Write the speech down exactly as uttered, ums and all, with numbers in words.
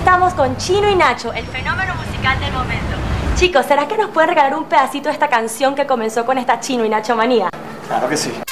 estamos con Chino y Nacho, el fenómeno musical del momento. Chicos, ¿será que nos pueden regalar un pedacito de esta canción que comenzó con esta Chino y Nacho manía? Claro que sí.